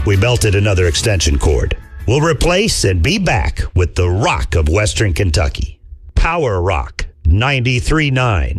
we belted another extension cord. We'll replace and be back with the rock of Western Kentucky. Power Rock 93.9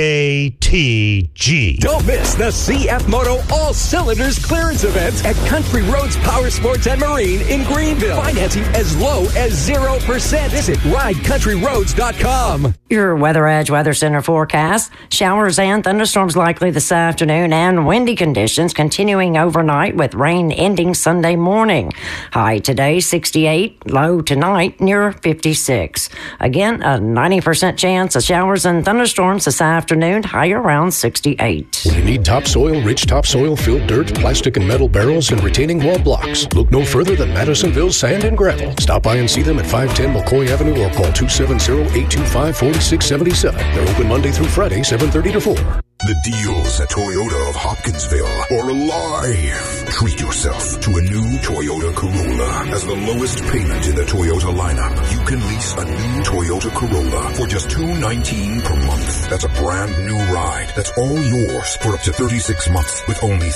KTG. Don't miss the CF Moto All Cylinders clearance event at Country Roads Power Sports and Marine in Greenville. Financing as low as 0%. Visit ridecountryroads.com. Your Weather Edge Weather Center forecast. Showers and thunderstorms likely this afternoon and windy conditions continuing overnight with rain ending Sunday morning. High today 68, low tonight near 56. Again, a 90% chance of showers and thunderstorms this afternoon, high around 68. When you need topsoil, rich topsoil, filled dirt, plastic and metal barrels, and retaining wall blocks, look no further than Madisonville Sand and Gravel. Stop by and see them at 510 McCoy Avenue or call 270-825-4677. They're open Monday through Friday, 7:30 to 4. The deals at Toyota of Hopkinsville are alive. Treat yourself to a new Toyota Corolla. As the lowest payment in the Toyota lineup, you can lease a new Toyota Corolla for just $219 per month. That's a brand new ride. That's all yours for up to 36 months with only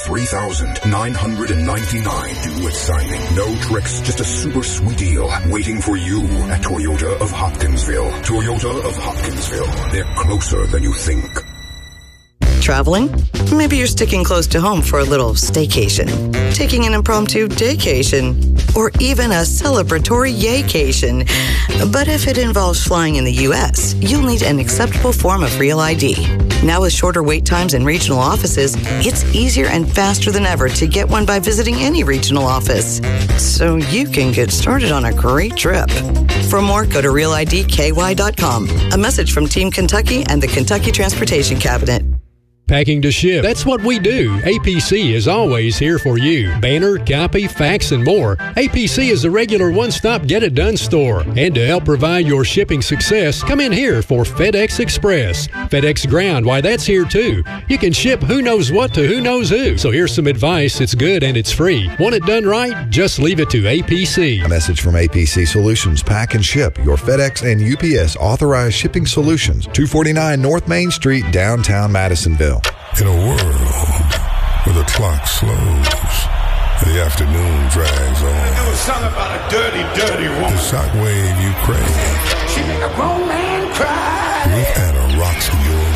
$3,999 due at signing. No tricks, just a super sweet deal waiting for you at Toyota of Hopkinsville. Toyota of Hopkinsville. They're closer than you think. Traveling? Maybe you're sticking close to home for a little staycation, taking an impromptu daycation, or even a celebratory yaycation. But if it involves flying in the U.S., you'll need an acceptable form of Real ID. Now with shorter wait times in regional offices, it's easier and faster than ever to get one by visiting any regional office. So you can get started on a great trip. For more, go to RealIDKY.com. A message from Team Kentucky and the Kentucky Transportation Cabinet. Packing to ship. That's what we do. APC is always here for you. Banner, copy, fax, and more. APC is a regular one-stop get-it-done store. And to help provide your shipping success, come in here for FedEx Express. FedEx Ground, why that's here too. You can ship who knows what to who knows who. So here's some advice. It's good and it's free. Want it done right? Just leave it to APC. A message from APC Solutions. Pack and ship. Your FedEx and UPS authorized shipping solutions. 249 North Main Street, downtown Madisonville. In a world where the clock slows, the afternoon drags on. There was something about a dirty, dirty woman. The shockwave you crave. She made a grown man cry. With Anna rocks your